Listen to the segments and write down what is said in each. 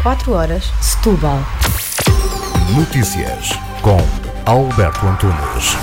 24 horas, Setúbal. Notícias com Alberto Antunes.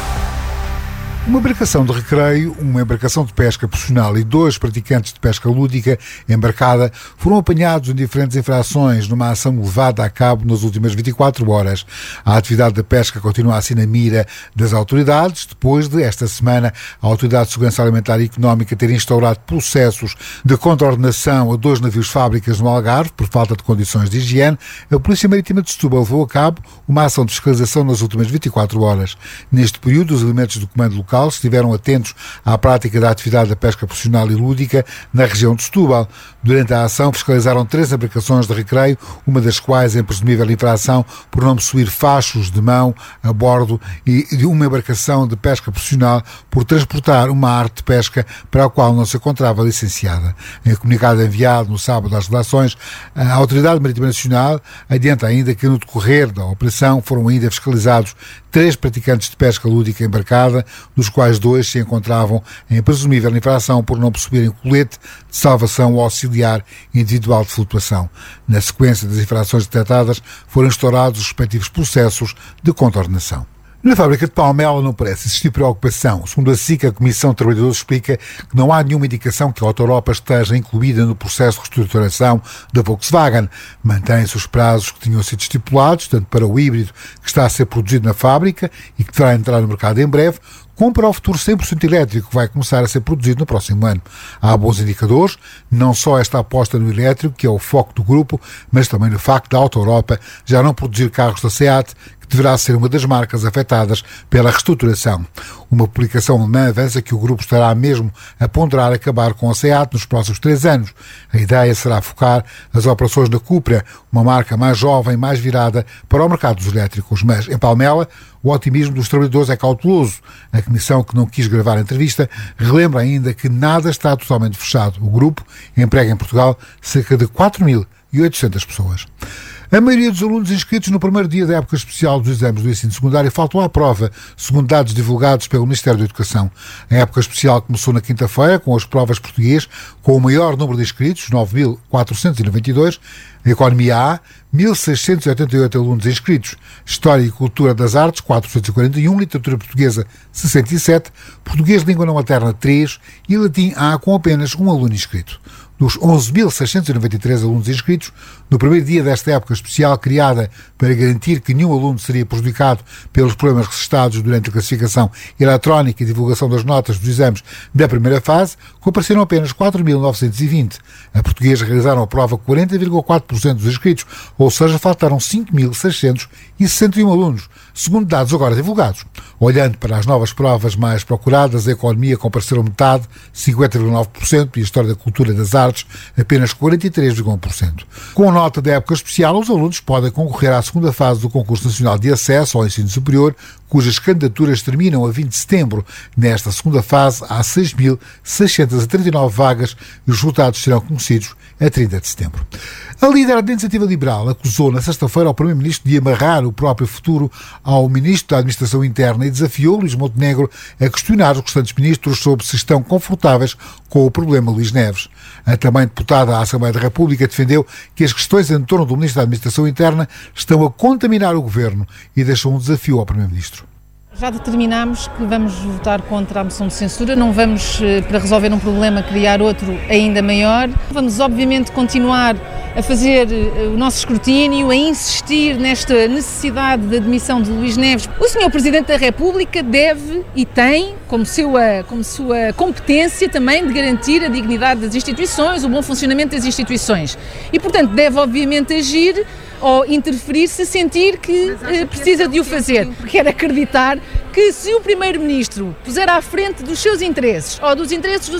Uma embarcação de recreio, uma embarcação de pesca profissional e 2 praticantes de pesca lúdica embarcada foram apanhados em diferentes infrações numa ação levada a cabo nas últimas 24 horas. A atividade da pesca continua assim na mira das autoridades, depois de, esta semana, a Autoridade de Segurança Alimentar e Económica ter instaurado processos de contraordenação a 2 navios fábricas no Algarve por falta de condições de higiene. A Polícia Marítima de Setúbal levou a cabo uma ação de fiscalização nas últimas 24 horas. Neste período, os elementos do Comando Local estiveram atentos à prática da atividade da pesca profissional e lúdica na região de Setúbal. Durante a ação fiscalizaram 3 embarcações de recreio, uma das quais em presumível infração por não possuir fachos de mão a bordo, e de uma embarcação de pesca profissional por transportar uma arte de pesca para a qual não se encontrava licenciada. Em comunicado enviado no sábado às redações, a Autoridade Marítima Nacional adianta ainda que no decorrer da operação foram ainda fiscalizados 3 praticantes de pesca lúdica embarcada, dos quais 2 se encontravam em presumível infração por não possuírem colete de salvação ou auxiliar individual de flutuação. Na sequência das infrações detectadas, foram instaurados os respectivos processos de contraordenação. Na fábrica de Palmela não parece existir preocupação. Segundo a SIC, a Comissão de Trabalhadores explica que não há nenhuma indicação que a Auto Europa esteja incluída no processo de reestruturação da Volkswagen. Mantém-se os prazos que tinham sido estipulados, tanto para o híbrido que está a ser produzido na fábrica e que deverá entrar no mercado em breve, como para o futuro 100% elétrico que vai começar a ser produzido no próximo ano. Há bons indicadores, não só esta aposta no elétrico, que é o foco do grupo, mas também no facto da Auto Europa já não produzir carros da SEAT, deverá ser uma das marcas afetadas pela reestruturação. Uma publicação alemã avança que o grupo estará mesmo a ponderar acabar com a SEAT nos próximos 3 anos. A ideia será focar as operações da Cupra, uma marca mais jovem, mais virada para o mercado dos elétricos. Mas, em Palmela, o otimismo dos trabalhadores é cauteloso. A Comissão, que não quis gravar a entrevista, relembra ainda que nada está totalmente fechado. O grupo emprega em Portugal cerca de 4.800 pessoas. A maioria dos alunos inscritos no primeiro dia da época especial dos exames do ensino secundário faltam à prova, segundo dados divulgados pelo Ministério da Educação. A época especial começou na quinta-feira com as provas português, com o maior número de inscritos, 9.492, Economia A, 1.688 alunos inscritos, História e Cultura das Artes, 441, Literatura Portuguesa, 67, Português de Língua Não Materna, 3 e Latim A com apenas um aluno inscrito. Dos 11.693 alunos inscritos, no primeiro dia desta época especial criada para garantir que nenhum aluno seria prejudicado pelos problemas registados durante a classificação eletrónica e divulgação das notas dos exames da primeira fase, compareceram apenas 4.920. A portuguesa realizaram a prova 40,4% dos inscritos, ou seja, faltaram 5.661 alunos, segundo dados agora divulgados. Olhando para as novas provas mais procuradas, a Economia compareceram metade, 50,9%, e a História da Cultura e das Artes, apenas 43,1%. Com a nota da época especial, os alunos podem concorrer à segunda fase do Concurso Nacional de Acesso ao Ensino Superior, cujas candidaturas terminam a 20 de setembro. Nesta segunda fase, há 6.639 vagas e os resultados serão conhecidos a 30 de setembro. A líder da Iniciativa Liberal acusou na sexta-feira ao Primeiro-Ministro de amarrar o próprio futuro ao Ministro da Administração Interna e desafiou Luís Montenegro a questionar os restantes ministros sobre se estão confortáveis com o problema Luís Neves. A também deputada à Assembleia da República defendeu que as questões em torno do Ministro da Administração Interna estão a contaminar o Governo e deixou um desafio ao Primeiro-Ministro. Já determinámos que vamos votar contra a moção de censura, não vamos, para resolver um problema, criar outro ainda maior. Vamos, obviamente, continuar a fazer o nosso escrutínio, a insistir nesta necessidade de admissão de Luís Neves. O Sr. Presidente da República deve e tem como sua competência também de garantir a dignidade das instituições, o bom funcionamento das instituições. E, portanto, deve, obviamente, agir ou interferir se sentir que precisa de o fazer. Quero acreditar que se o Primeiro-Ministro puser à frente dos seus interesses ou dos interesses do